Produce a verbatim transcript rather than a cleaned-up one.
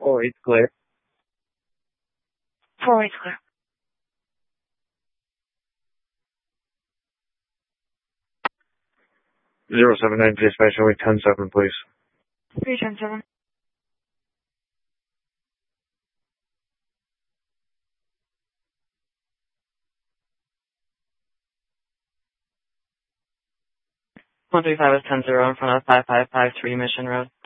Oh, it's clear. Four eight clear. Zero seven nine dispatch, only ten seven, please. Three ten seven. one three five is ten zero in front of five five five three Mission Road.